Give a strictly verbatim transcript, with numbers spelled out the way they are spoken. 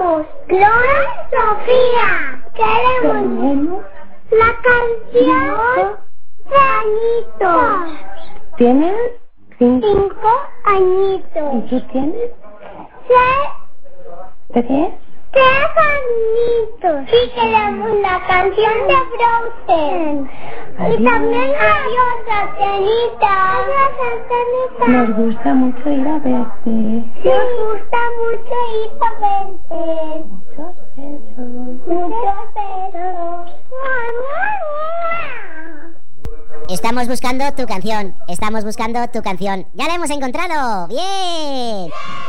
añitos. Clara y Sofía. Queremos la canción de añitos. ¿Tienes? Cinco. Cinco añitos. ¿Y tú tienes? Seis. ¿Tres? Tres añitos. Y queremos la canción de Frozen. Adiós. Y también adiós, Antenita. Adiós, Antenita. Nos gusta mucho ir a verte. Nos gusta mucho ir a verte. Muchos besos. Muchos besos. Estamos buscando tu canción. Estamos buscando tu canción. ¡Ya la hemos encontrado! ¡Bien!